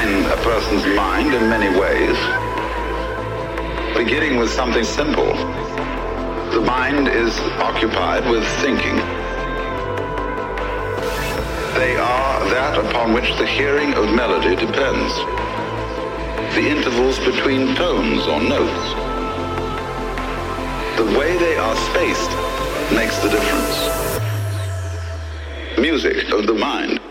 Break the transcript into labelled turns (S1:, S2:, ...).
S1: define a person's mind in many ways, beginning with something simple. The mind is occupied with thinking. They are that upon which the hearing of melody depends. The intervals between tones or notes. The way they are spaced makes the difference. Music of the mind.